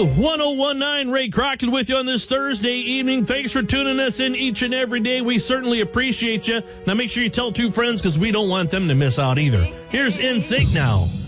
W1019, Ray Crockett with you on this Thursday evening. Thanks for tuning us in each and every day. We certainly appreciate you. Now make sure you tell two friends because we don't want them to miss out either. Here's NSYNC now.